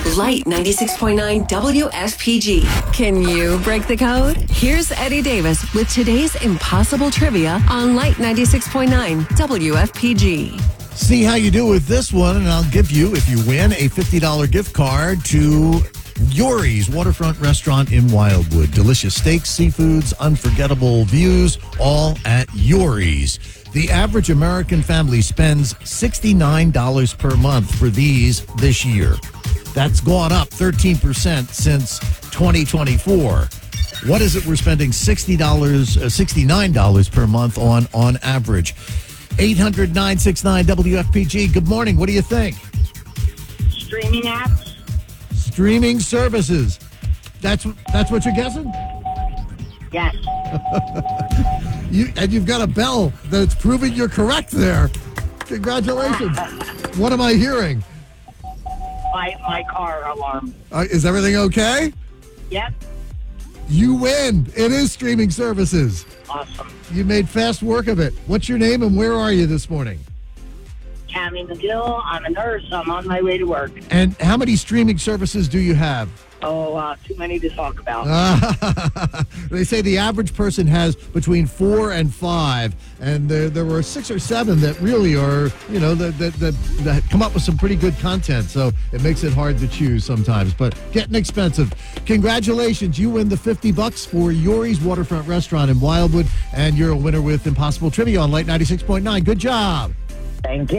Light 96.9 WFPG. Can you break the code? Here's Eddie Davis with today's Impossible Trivia on Light 96.9 WFPG. See how you do with this one, and I'll give you, if you win, a $50 gift card to Yori's Waterfront Restaurant in Wildwood. Delicious steaks, seafoods, unforgettable views, all at Yori's. The average American family spends $69 per month for these this year. That's gone up 13% since 2024. What is it we're spending $69 per month on average? 800-969-WFPG. Good morning. What do you think? Streaming apps. Streaming services. That's what you're guessing? Yes. You've got a bell that's proving you're correct there. Congratulations. What am I hearing? My car alarm. Is everything okay? Yep. You win. It is streaming services. Awesome. You made fast work of it. What's your name and where are you this morning? Tammy McGill. I'm a nurse. I'm on my way to work. And how many streaming services do you have? Too many to talk about. They say the average person has between 4 and 5, and there were 6 or 7 that really are, that come up with some pretty good content. So it makes it hard to choose sometimes, but getting expensive. Congratulations, you win the $50 for Yori's Waterfront Restaurant in Wildwood, and you're a winner with Impossible Trivia on Light 96.9. Good job. Thank you.